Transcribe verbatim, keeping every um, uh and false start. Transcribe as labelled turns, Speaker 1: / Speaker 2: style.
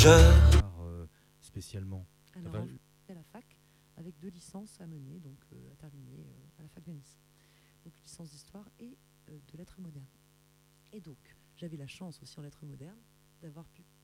Speaker 1: Euh, spécialement.
Speaker 2: Alors,
Speaker 1: Enfin,
Speaker 2: en fait, à la fac, avec deux licences à mener, donc euh, à terminer euh, à la fac de Nice. Donc, licence d'histoire et euh, de lettres modernes. Et donc, j'avais la chance aussi en lettres modernes d'avoir pu